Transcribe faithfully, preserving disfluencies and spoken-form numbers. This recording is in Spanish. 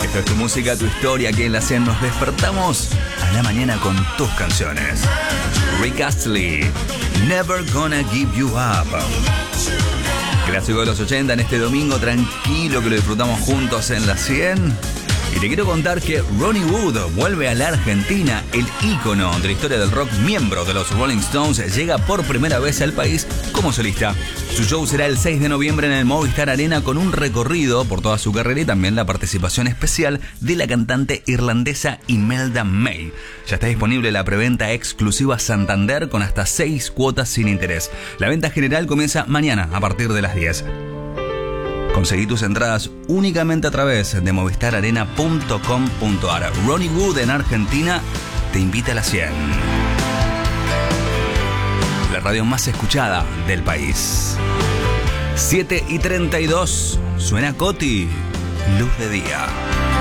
Esto es tu música, tu historia. Aquí en la cien nos despertamos a la mañana con tus canciones. Rick Astley, Never Gonna Give You Up. Clásico de los ochenta en este domingo tranquilo que lo disfrutamos juntos en la cien. Y te quiero contar que Ronnie Wood vuelve a la Argentina. El ícono de la historia del rock, miembro de los Rolling Stones, llega por primera vez al país como solista. Su show será el seis de noviembre en el Movistar Arena, con un recorrido por toda su carrera y también la participación especial de la cantante irlandesa Imelda May. Ya está disponible la preventa exclusiva Santander con hasta seis cuotas sin interés. La venta general comienza mañana a partir de las diez. Conseguí tus entradas únicamente a través de movistar arena punto com punto a r. Ronnie Wood en Argentina te invita a la cien. La radio más escuchada del país. siete y treinta y dos. Suena Coti. Luz de día.